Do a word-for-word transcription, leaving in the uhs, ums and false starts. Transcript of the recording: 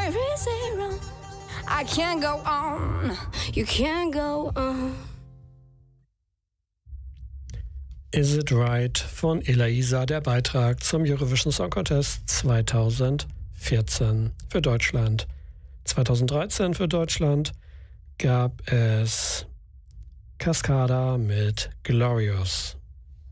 Where is it wrong? I can't go on. You can't go on. Is It Right von Elaiza, der Beitrag zum Eurovision Song Contest zweitausendvierzehn für Deutschland. zweitausenddreizehn für Deutschland gab es Cascada mit Glorious.